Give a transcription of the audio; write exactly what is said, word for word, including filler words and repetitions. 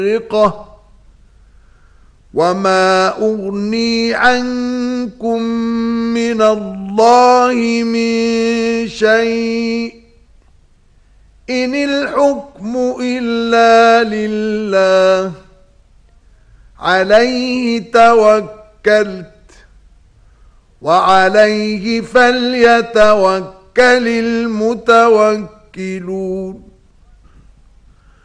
وما أغني عنكم من الله من شيء إن الحكم إلا لله عليه توكلت وعليه فليتوكل المتوكلون.